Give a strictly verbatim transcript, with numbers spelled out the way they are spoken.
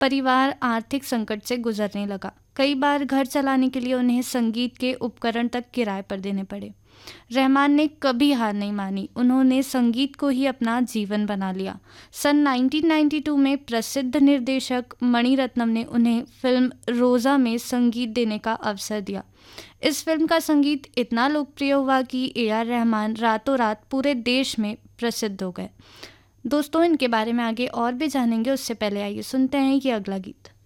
परिवार आर्थिक संकट से गुजरने लगा। कई बार घर चलाने के लिए उन्हें संगीत के उपकरण तक किराए पर देने पड़े। रहमान ने कभी हार नहीं मानी, उन्होंने संगीत को ही अपना जीवन बना लिया। सन नाइनटीन नाइंटी टू में प्रसिद्ध निर्देशक मणिरत्नम ने उन्हें फिल्म रोज़ा में संगीत देने का अवसर दिया। इस फिल्म का संगीत इतना लोकप्रिय हुआ कि ए आर रहमान रातों रात पूरे देश में प्रसिद्ध हो गए। दोस्तों, इनके बारे में आगे और भी जानेंगे, उससे पहले आइए सुनते हैं ये अगला गीत।